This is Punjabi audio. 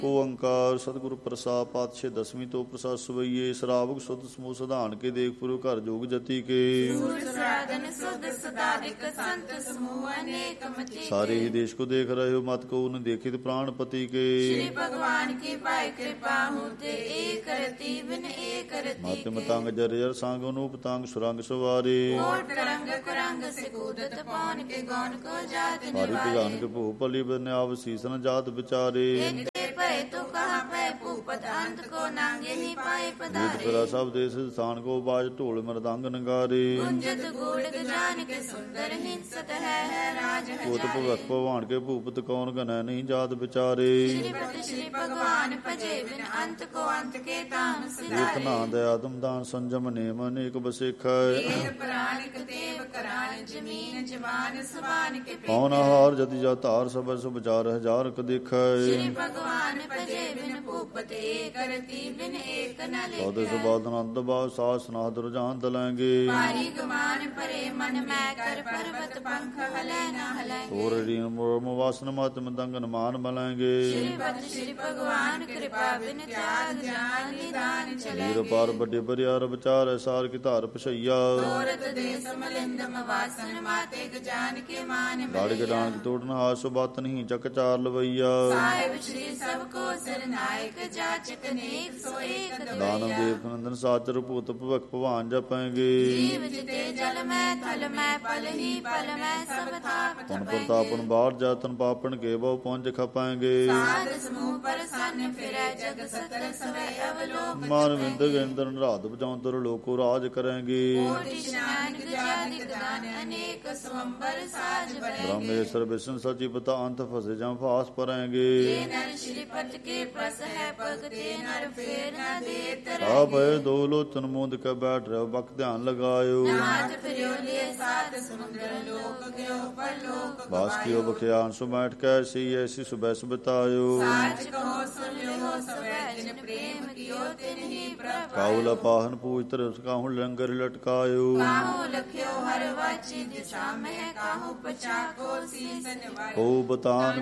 ਓੰਕਾਰ ਸਤਿਗੁਰੂ ਪ੍ਰਸਾਦ ਪਾਤਸ਼ਾਹ ਦਸਵੀਂ ਤੋਂ ਪ੍ਰਸਾਦ ਸਵਈਏ ਸ਼ਰਾਵਕ ਸੁਧ ਸਮੂਹ ਸਧਾਨ ਕੇ ਦੇਖ ਪੁਰ ਘਰ ਜੋਗ ਜਤੀ ਕੇ ਸਾਰੇ ਹੀ ਦੇਸ਼ ਕੋ ਦੇਖ ਰਹੇ ਹੋ ਮਤ ਕੋ ਨ ਦੇਖਿਤ ਪ੍ਰਾਣ ਪਤੀ ਕੇ भगवान की पाए कृपा होते एक रति बिन एक रति ਮਤ ਮਤੰਗ ਜਰ ਜਰ ਸੰਗ ਅਨੂਪ ਤੰਗ ਸੁਰੰਗ ਸਵਾਰੇ कोट करंग करंग से कूदत पौन के गौन को जात ਹਰੀ ਭਗਾਨ ਕੇ ਭੂ ਭਲੀ ਬਨਿਆਵ ਸੀਸਨ ਜਾਤ ਵਿਚਾਰੇ पय तो कहा पय भूपत अंत को नांगे ही पाए ਗੀਤ पधारे ਫਿਰਾ ਸਭ ਦੇਸ ਸਥਾਨ ਕੋ ਬਾਜ ਢੋਲ ਮਰਦੰਗ ਨਗਾਰੇ गुंजत गूढ़ जान के सुंदर हिंसत है राज ਕੋਟ ਭਗਤ ਭਵਾਨ ਕੇ ਭੂਪਤ ਕੌਣ ਗਨੈ ਨਹੀਂ ਜਾਤ ਵਿਚਾਰੇ श्रीपति श्री भगवान भजे बिन अंत को अंत के तान ਏਕ सिधारे ਨਾਂ ਦੇ ਆਦਮ ਦਾਨ ਸੰਜਮ ਨੇਮ ਅਨੇਕ ਬਸੇਖੈ देव प्राणिक देव करान जमीन जवान समान के ਪੌਨ ਹਾਰ ਜति ਜਾ ਧਾਰ ਸਭ ਸੁ ਵਿਚਾਰ ਹਜ਼ਾਰ ਕ ਦੇਖੈ श्री भगवान भजे बिन भूपत एक रति बिन एक न ਸਦ लेख ਸੁਬਾਦ ਅਨੰਦ ਬਾਦ ਸਾਸ ਨਾਦ ਰੁਝਾਨ ਦਲਾਂਗੇ पारी गमान परे मन मैं कर पर्वत पंख हलै न हलै ਤੋਰ ਰੀਨ ਮੋਮ ਵਾਸਨ ਮਤ ਮਦੰਗਨ ਮਾਨ ਮਲਾਂਗੇ श्रीपति श्री भगवान कृपा बिन त्याग जान निदान चले ਵੀਰ ਪਾਰ ਵੱਡੇ ਬਰਿਆਰ ਵਿਚਾਰ ਸਾਰ ਕੀ ਧਾਰ ਪਛਈਆ औरत देश मलिंदम वासन माते गजान के मान ਗਾੜੀ ਗਡਾਨ ਕੀ ਤੋੜਨ ਹਾਸ ਬਾਤ ਨਹੀਂ ਚੱਕ ਚਾਰ ਲਵਈਆ साहिब श्री सबको सरनायक जाचक नेक सो एक ਦਾਨਵ दवैया ਦੇਵ ਨੰਦਨ ਸਾਚਰ ਭੂਤ ਭਵਕ ਭਵਾਨ ਜਪਾਂਗੇ जीव जिते जल में थल में पल ही पल में सब थाप ਪੁਨ थपेंगे ਪ੍ਰਤਾਪਨ ਬਾਹਰ ਜਾਤਨ ਪਾਪਣ ਕੇ ਬਹੁ ਪਹੁੰਚ ਖਪਾਂਗੇ साध समूह पर सन फिरै जग सतर सवै अवलोक ਮਾਨ ਵਿੰਦ ਗੇਂਦਰ ਰਾਤ ਬਜਾਉਂਦਰ ਲੋਕੋ ਰਾਜ ਕਰਾਂਗੇ कोटि स्नान गजादि गदान अनेक स्वंबर साज बरेंगे ਬ੍ਰਹਮੇਸ਼ਰ ਵਿਸ਼ਨ ਸਚੀ ਪਤਾ ਅੰਤ ਫਸੇ ਜਾਂ ਫਾਸ ਪਰਾਂਗੇ ये नर श्रीपत के प्रस है भगते नर फेर न देत ਆ रहे ਭਏ ਦੋ ਲੋਚਨ ਮੁੰਦ ਕੇ ਬੈਠ ਰਹੇ ਵਕ ਧਿਆਨ ਲਗਾਇਓ नाथ फिरो लिए सात समुद्र लोक गयो पर लोक ਬਾਸ ਕੀਓ ਬਖਿਆਨ ਸੁ ਬੈਠ ਕੇ ਸੀ ਐਸੀ ਸੁਬੈ ਸੁਬਤਾਇਓ साच कहो सुन लो सवै जन प्रेम कियो तिन ही प्रभ ਕਾਉਲ ਪਾਹਨ ਪੂਜਤਰ ਉਸ ਕਾਹੂ ਲੰਗਰ ਲਟਕਾਇਓ काहू लख्यो हर वाची दिशा में काहू पचा को सीसन वाई ਹੋ ਬਤਾਨ